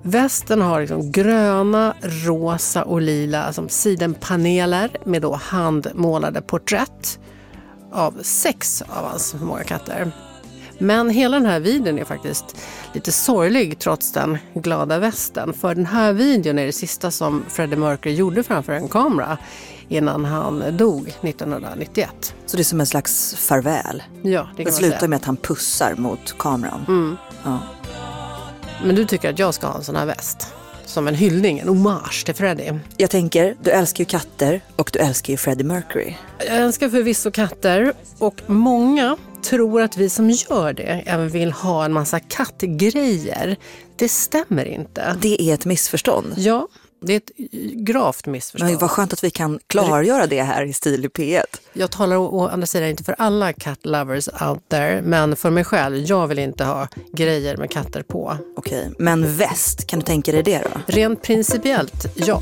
Västen har liksom gröna, rosa och lila som sidenpaneler med då handmålade porträtt av 6 av hans många katter. Men hela den här videon är faktiskt lite sorglig trots den glada västen. För den här videon är det sista som Freddie Mercury gjorde framför en kamera innan han dog 1991. Så det är som en slags farväl? Ja, det kan man slutar säga. med att han pussar mot kameran. Mm. Ja. Men du tycker att jag ska ha en sån här väst? Som en hyllning, en hommage till Freddie. Jag tänker, du älskar ju katter och du älskar ju Freddie Mercury. Jag älskar förvisso katter och många tror att vi som gör det även vill ha en massa kattgrejer. Det stämmer inte. Det är ett missförstånd. Ja, det är ett gravt missförstånd. Men vad skönt att vi kan klargöra det här i Stil i P1. Jag talar å andra sidan inte för alla cat lovers out there, men för mig själv, jag vill inte ha grejer med katter på. Okej, men väst, kan du tänka dig det då? Rent principiellt, ja.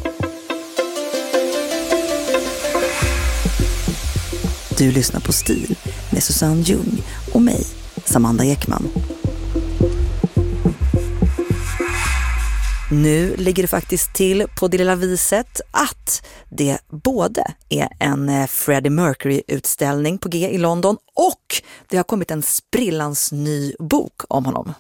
Du lyssnar på Stil med Susanne Ljung och mig, Samanda Ekman. Nu ligger det faktiskt till på det lilla viset att det både är en Freddie Mercury-utställning på G i London och det har kommit en sprillans ny bok om honom.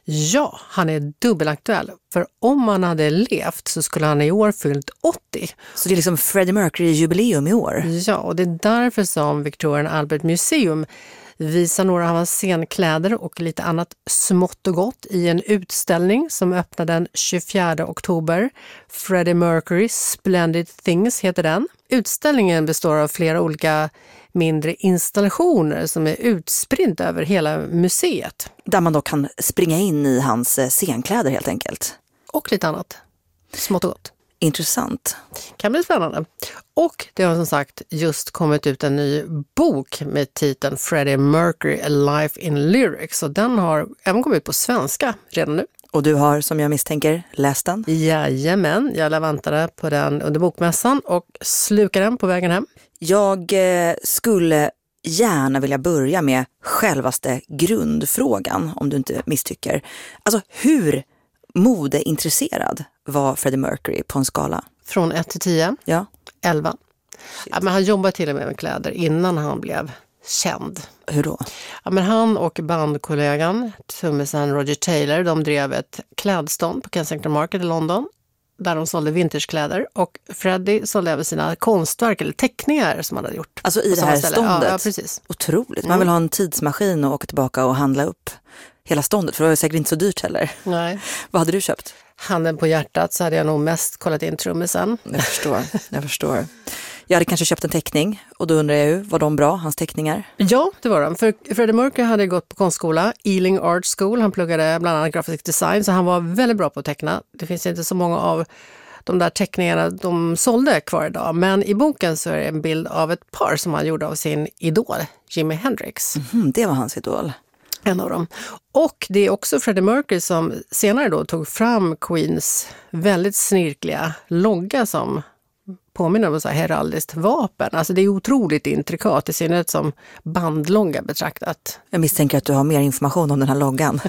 Ja, han är dubbelaktuell. För om han hade levt så skulle han i år fyllt 80. Så det är liksom Freddie Mercury-jubileum i år. Ja, och det är därför som Victoria and Albert Museum visar några av hans scenkläder och lite annat smått och gott i en utställning som öppnade den 24 oktober. Freddie Mercury Splendid Things heter den. Utställningen består av flera olika mindre installationer som är utspridda över hela museet. Där man då kan springa in i hans scenkläder helt enkelt. Och lite annat. Smått och gott. Intressant. Kan bli spännande. Och det har som sagt just kommit ut en ny bok med titeln Freddie Mercury A Life in Lyrics. Och den har även kommit ut på svenska redan nu. Och du har, som jag misstänker, läst den? Jajamän, jag väntade på den under bokmässan och slukade den på vägen hem. Jag skulle gärna vilja börja med självaste grundfrågan, om du inte misstycker. Alltså, hur modeintresserad var Freddie Mercury på en skala? Från 1 till 10? Ja. 11. Ja, men han jobbade till och med kläder innan han blev känd. Hur då? Ja, men han och bandkollegan, trummisen Roger Taylor, de drev ett klädstånd på Kensington Market i London. Där de sålde vintagekläder. Och Freddie sålde även sina konstverk eller teckningar som han hade gjort. Alltså i det här ståndet? Ja, precis. Otroligt. Man vill ha en tidsmaskin och åka tillbaka och handla upp hela ståndet. För det var säkert inte så dyrt heller. Nej. Vad hade du köpt? Handen på hjärtat så hade jag nog mest kollat in trummisen. Jag förstår. Jag hade kanske köpt en teckning och då undrar jag ju, var de bra, hans teckningar? Ja, det var de. För Freddie Mercury hade gått på konstskola, Ealing Art School. Han pluggade bland annat graphic design så han var väldigt bra på att teckna. Det finns inte så många av de där teckningarna de sålde kvar idag. Men i boken så är det en bild av ett par som han gjorde av sin idol, Jimi Hendrix. Det var hans idol. En av dem. Och det är också Freddie Mercury som senare då tog fram Queens väldigt snirkliga logga som påminner om ett så här heraldiskt vapen. Alltså det är otroligt intrikat i synnerhet som bandlogga betraktat. Jag misstänker att du har mer information om den här loggan.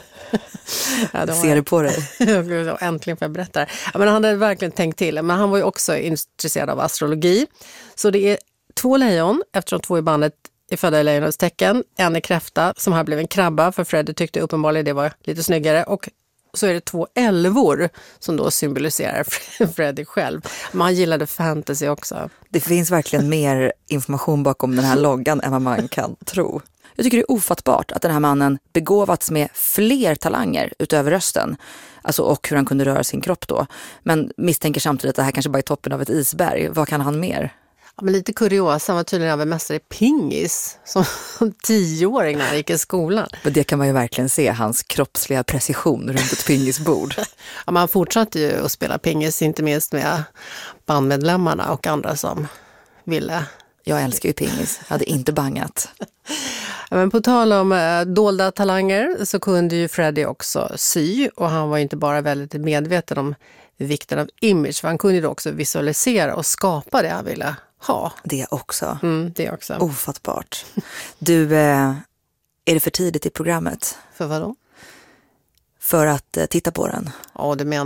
Ja, Ser du på dig? Äntligen får jag berätta. Ja, men han hade verkligen tänkt till. Men han var ju också intresserad av astrologi. Så det är 2 lejon, eftersom 2 i bandet är födda i lejonets tecken. En är kräfta som här blev en krabba för Freddie tyckte uppenbarligen det var lite snyggare. Och så är det 2 älvor som då symboliserar Freddie själv. Man gillade fantasy också. Det finns verkligen mer information bakom den här loggan än vad man kan tro. Jag tycker det är ofattbart att den här mannen begåvats med fler talanger utöver rösten. Alltså och hur han kunde röra sin kropp då. Men misstänker samtidigt att det här kanske bara är toppen av ett isberg. Vad kan han mer? Ja, men lite kuriosa, han var tydligen även mästare i pingis som 10-åring när han gick i skolan. Men det kan man ju verkligen se, hans kroppsliga precision runt ett pingisbord. Ja, men han fortsatte ju att spela pingis, inte minst med bandmedlemmarna och andra som ville. Jag älskar ju pingis, jag hade inte bangat. Ja, men på tal om dolda talanger så kunde ju Freddie också sy och han var inte bara väldigt medveten om vikten av image, för han kunde ju också visualisera och skapa det han ville ha. Det också. Det också. Ofattbart. Du, är det för tidigt i programmet? För vad då? För att titta på den. Ja, det menar